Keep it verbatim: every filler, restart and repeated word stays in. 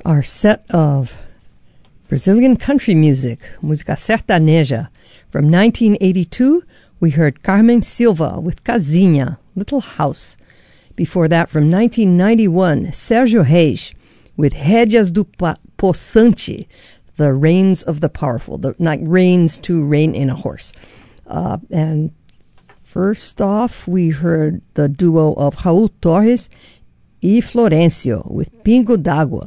Our set of Brazilian country music, música sertaneja. From nineteen eighty-two, we heard Carmen Silva with Casinha, Little House. Before that, from nineteen ninety-one, Sérgio Reis with Rédeas do Poçante, the reins of the powerful, the like reins to rein in a horse. Uh, and first off, we heard the duo of Raul Torres e Florencio with Pingo d'Água.